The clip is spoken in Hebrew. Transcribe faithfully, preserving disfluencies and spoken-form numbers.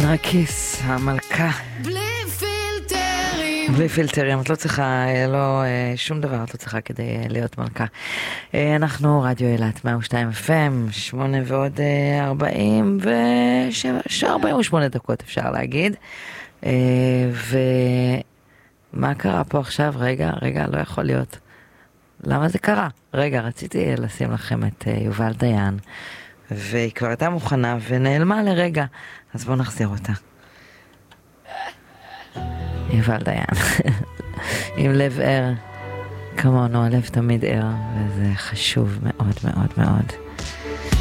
נרקיס, המלכה. בלי פילטרים. בלי פילטרים, את לא צריכה, לא, שום דבר את לא צריכה כדי להיות מלכה. אנחנו רדיו אילת, מאה ושתיים אף אם, שמונה ועוד ארבעים ושבע, ארבעים ושמונה דקות אפשר להגיד. ומה קרה פה עכשיו? רגע, רגע, לא יכול להיות. למה זה קרה? רגע, רציתי לשים לכם את יובל דיין, והיא כבר הייתה מוכנה ונעלמה לרגע, אז בואו נחזיר אותה. יובל דיין עם לב ער כמונו, הלב תמיד ער, וזה חשוב מאוד מאוד מאוד.